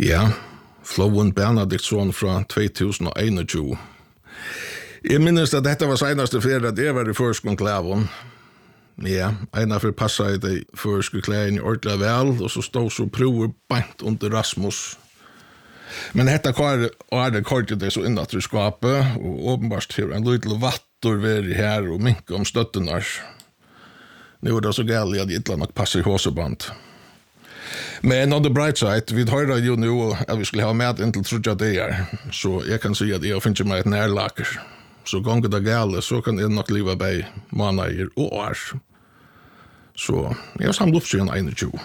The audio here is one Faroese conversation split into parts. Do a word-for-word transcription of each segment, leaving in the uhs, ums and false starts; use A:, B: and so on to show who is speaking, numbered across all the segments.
A: Ja, Flowen Bernadiktsson fra tjugohundraeinogtjugo. Jeg minnes at dette var senaste ferie at jeg var i førskolen klæven. Ja, ena for passet i de førskolen klæven ordentlig vel, og så stod så prover bant under Rasmus. Men dette kvar er det kortet det så innat i skapet, og åpenbart til en liten vattor veri her og mink om støttenar. Nu er det så galt at jeg ikke nok passer i håseband. Men on the bright side, vi hører jo nu at vi skulle ha med inntil trudja dager, så jeg kan si at jeg finner meg et nærlaker. Så gonger det gale, så kan jeg nok liva bei måneder og år. Så jeg har samlet opp siden einogtjugo.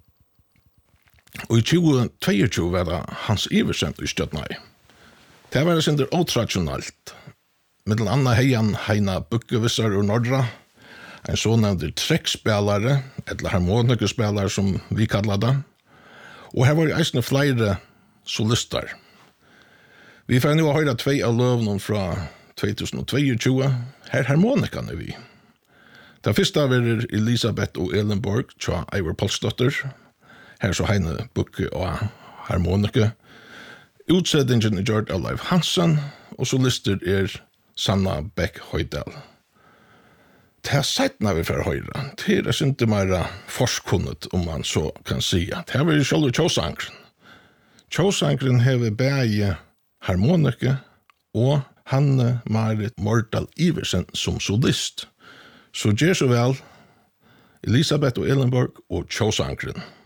A: Og i tjugo tjueto var det Hans Iversen i Stjøtnøy. Det var det sinter otradisjonalt. Middel anna heian heina bukkevissar ur Nordra, en så nevnte trekkspelare, eller harmonikespelare som vi kallar det. Og her var det eisne flere solister. Vi får nu høyre tvei av løvnen fra tjugohundratjueto, her harmonikane vi. Den første var Elisabeth og Elenborg, tja Eivor Polsdotter, her så heine bukke og harmonike. Utsettingen er gjort av Leif Hansen, og solister er Sanna Beck Høydal. Det er seitna vi får høyre. Det er ikke mer forskunnet, om man så kan si. Det er vel selv Tjåsankren. Tjåsankren hever bæge harmonike og Hanne Marit Mordal Iversen som solist. Så gjør så vel Elisabeth og Elenborg og Tjåsankren.